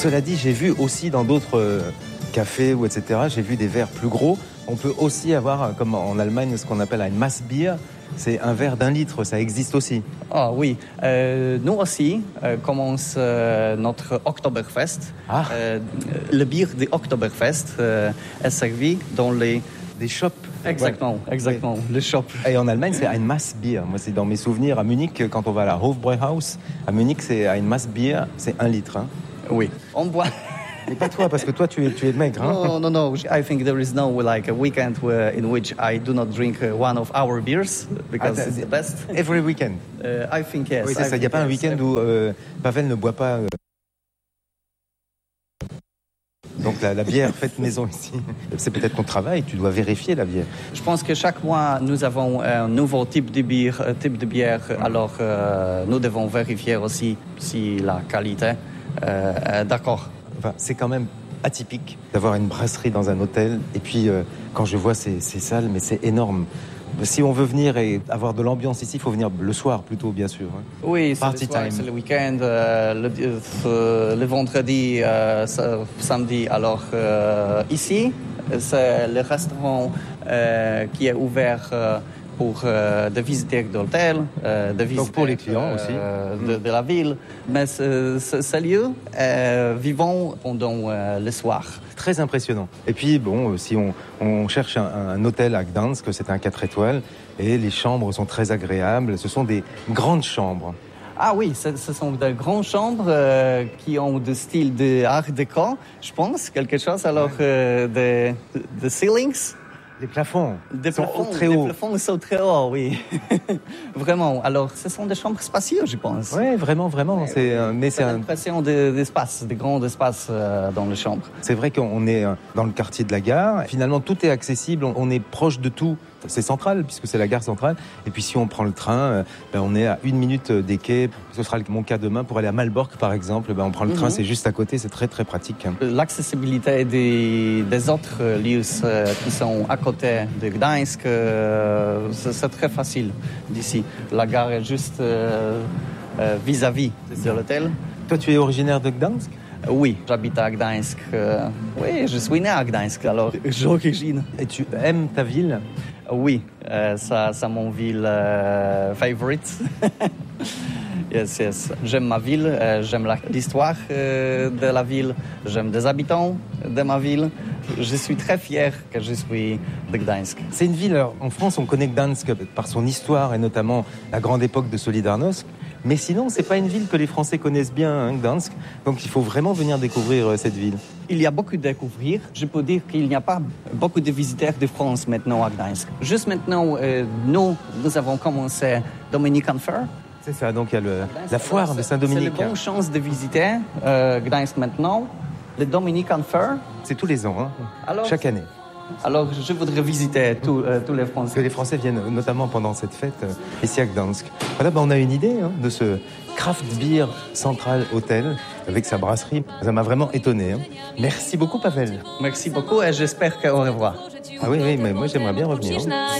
Cela dit, j'ai vu aussi dans d'autres cafés ou etc., j'ai vu des verres plus gros. On peut aussi avoir, comme en Allemagne, ce qu'on appelle un Massbier. C'est un verre d'1 litre, ça existe aussi. Ah oui, nous aussi commence notre Oktoberfest. Le bière de Oktoberfest est servi dans les shops. Exactement, ouais. Exactement, oui. Les shops. Et en Allemagne, c'est ein Massbier. Moi, c'est dans mes souvenirs à Munich, quand on va à la Hofbräuhaus. À Munich, c'est ein Massbier, c'est 1 litre. Hein. Oui, on boit. Et pas toi, parce que toi, tu es maigre. Hein? No. I think there is no like a weekend in which I do not drink one of our beers because it's the best. Every weekend. I think yes. Oui, c'est ça. Il n'y a pas un week-end où Pavel ne boit pas. Donc la bière faite maison ici. C'est peut-être ton travail. Tu dois vérifier la bière. Je pense que chaque mois nous avons un nouveau type de bière. Alors nous devons vérifier aussi si la qualité est d'accord. Enfin, c'est quand même atypique d'avoir une brasserie dans un hôtel. Et puis, quand je vois ces salles, mais c'est énorme. Si on veut venir et avoir de l'ambiance ici, il faut venir le soir plutôt, bien sûr. Hein. Oui, c'est le soir, c'est le week-end, le vendredi, samedi. Alors, ici, c'est le restaurant qui est ouvert pour des visiteurs d'hôtel, des visiteurs donc pour les clients aussi. De la ville. Mais ce lieu vivant pendant le soir. Très impressionnant. Et puis, bon, si on cherche un hôtel à Gdansk, c'est un 4 étoiles, et les chambres sont très agréables. Ce sont des grandes chambres. Ah oui, ce sont de grandes chambres qui ont de style de art déco, je pense, quelque chose. Alors, des ceilings. Les plafonds sont très hauts. Les plafonds sont très hauts, oui. Vraiment. Alors, ce sont des chambres spacieuses, je pense. Oui, vraiment. C'est l'impression d'espace, de grands espaces dans les chambres. C'est vrai qu'on est dans le quartier de la gare. Finalement, tout est accessible. On est proche de tout. C'est central, puisque c'est la gare centrale. Et puis, si on prend le train, on est à 1 minute des quais. Ce sera mon cas demain. Pour aller à Malbork, par exemple, on prend le train, c'est juste à côté. C'est très, très pratique. L'accessibilité des autres lieux qui sont à côté de Gdańsk, c'est très facile d'ici. La gare est juste vis-à-vis de l'hôtel. Toi, tu es originaire de Gdańsk ? Oui, j'habite à Gdańsk. Oui, je suis né à Gdańsk, alors j'origine. Et tu aimes ta ville ? Oui, c'est mon ville favorite. Yes. J'aime ma ville, j'aime l'histoire de la ville, j'aime les habitants de ma ville. Je suis très fier que je suis de Gdańsk. C'est une ville, alors, en France, on connaît Gdańsk par son histoire et notamment la grande époque de Solidarnosc. Mais sinon, c'est pas une ville que les Français connaissent bien, hein, Gdańsk. Donc il faut vraiment venir découvrir cette ville. Il y a beaucoup à découvrir. Je peux dire qu'il n'y a pas beaucoup de visiteurs de France maintenant à Gdańsk. Juste maintenant, nous avons commencé Dominican Fair. C'est ça, donc il y a la foire de Saint-Dominique. C'est une bonne chance de visiter Gdańsk maintenant. Le Dominican Fair. C'est tous les ans, hein, chaque année. Alors, je voudrais visiter tous les Français. Que les Français viennent, notamment pendant cette fête, ici à Gdańsk. Voilà, on a une idée de ce Craft Beer Central Hotel avec sa brasserie. Ça m'a vraiment étonné. Hein. Merci beaucoup, Pavel. Merci beaucoup et j'espère qu'au revoir. Ah oui, mais moi j'aimerais bien revenir. Hein.